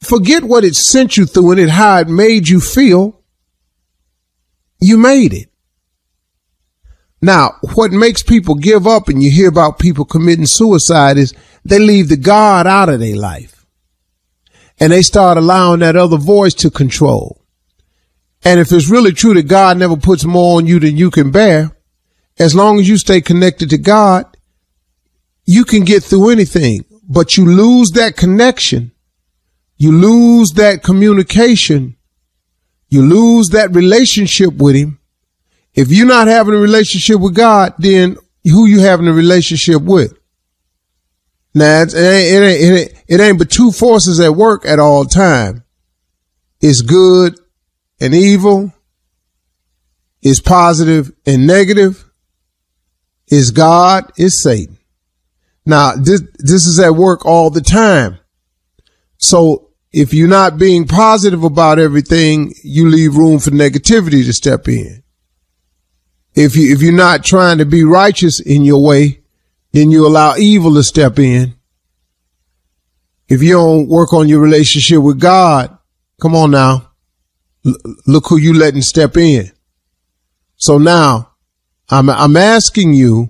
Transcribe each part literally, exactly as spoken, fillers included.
forget what it sent you through and it, how it made you feel. You made it. Now, what makes people give up, and you hear about people committing suicide, is they leave the God out of their life and they start allowing that other voice to control. And if it's really true that God never puts more on you than you can bear, as long as you stay connected to God, you can get through anything. But you lose that connection. You lose that communication. You lose that relationship with him. If you're not having a relationship with God, then who you having a relationship with? Now, it ain't, it ain't, it ain't, it ain't but two forces at work at all time. It's good and evil. It's positive and negative. It's God, it's Satan. Now, this, this is at work all the time. So if you're not being positive about everything, you leave room for negativity to step in. If you, if you're not trying to be righteous in your way, then you allow evil to step in. If you don't work on your relationship with God, come on now, L- look who you letting step in. So now I'm, I'm asking you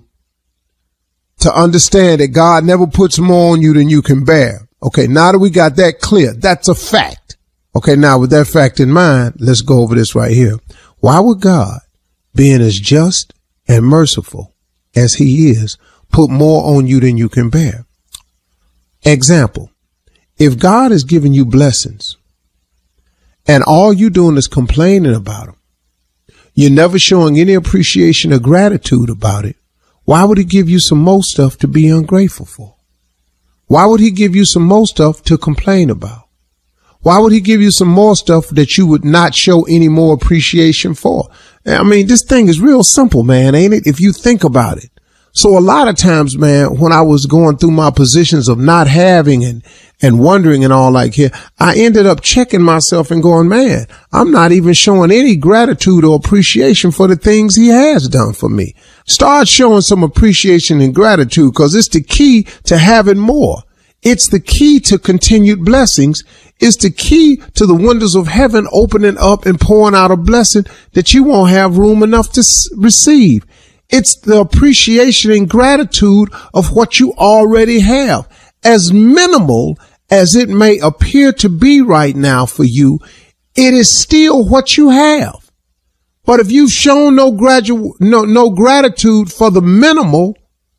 to understand that God never puts more on you than you can bear. Okay. Now that we got that clear, that's a fact. Okay. Now with that fact in mind, let's go over this right here. Why would God, being as just and merciful as he is, put more on you than you can bear? Example, if God is giving you blessings and all you doing is complaining about them, you're never showing any appreciation or gratitude about it, why would he give you some more stuff to be ungrateful for? Why would he give you some more stuff to complain about? Why would he give you some more stuff that you would not show any more appreciation for? I mean, this thing is real simple, man, ain't it? If you think about it. So a lot of times, man, when I was going through my positions of not having and, and wondering and all like here, I ended up checking myself and going, man, I'm not even showing any gratitude or appreciation for the things he has done for me. Start showing some appreciation and gratitude, because it's the key to having more. It's the key to continued blessings. It's the key to the windows of heaven opening up and pouring out a blessing that you won't have room enough to s- receive. It's the appreciation and gratitude of what you already have. As minimal as it may appear to be right now for you, it is still what you have. But if you've shown no gradu- no, no gratitude for the minimal,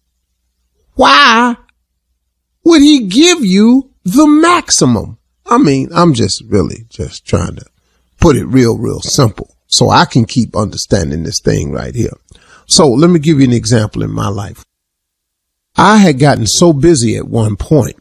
why would he give you the maximum? I mean, I'm just really just trying to put it real, real simple so I can keep understanding this thing right here. So let me give you an example in my life. I had gotten so busy at one point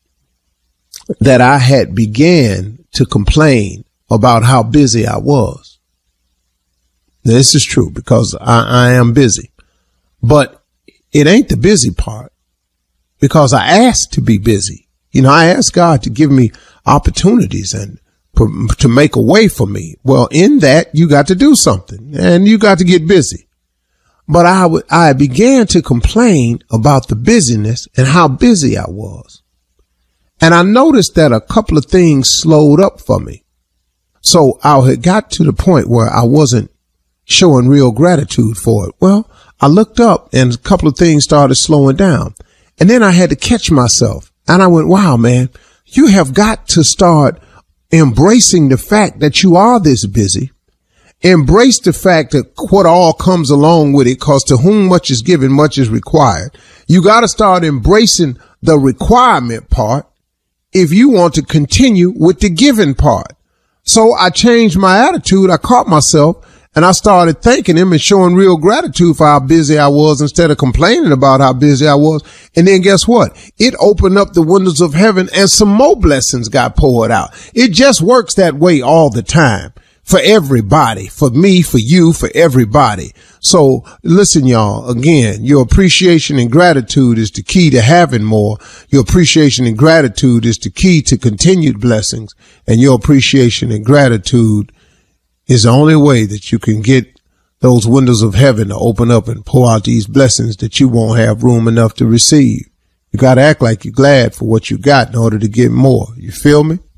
that I had began to complain about how busy I was. Now, this is true because I, I am busy, but it ain't the busy part, because I asked to be busy. You know, I asked God to give me opportunities and to make a way for me. Well, in that, you got to do something and you got to get busy. But I w- I began to complain about the busyness and how busy I was. And I noticed that a couple of things slowed up for me. So I had got to the point where I wasn't showing real gratitude for it. Well, I looked up and a couple of things started slowing down. And then I had to catch myself. And I went, wow, man, you have got to start embracing the fact that you are this busy. Embrace the fact that what all comes along with it, because to whom much is given, much is required. You got to start embracing the requirement part if you want to continue with the giving part. So I changed my attitude. I caught myself and I started thanking him and showing real gratitude for how busy I was instead of complaining about how busy I was. And then guess what? It opened up the windows of heaven and some more blessings got poured out. It just works that way all the time. For everybody, for me, for you, for everybody. So listen, y'all, again, your appreciation and gratitude is the key to having more. Your appreciation and gratitude is the key to continued blessings. And your appreciation and gratitude is the only way that you can get those windows of heaven to open up and pour out these blessings that you won't have room enough to receive. You got to act like you're glad for what you got in order to get more. You feel me?